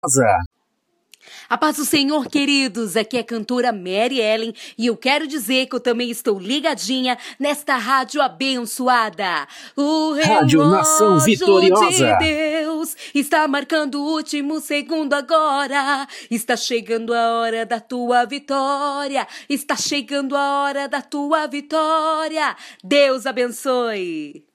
A paz do Senhor, queridos, aqui é a cantora Mary Ellen e eu quero dizer que eu também estou ligadinha nesta rádio abençoada. O Rádio Nação Vitoriosa de Deus está marcando o último segundo agora. Está chegando a hora da tua vitória. Está chegando a hora da tua vitória. Deus abençoe.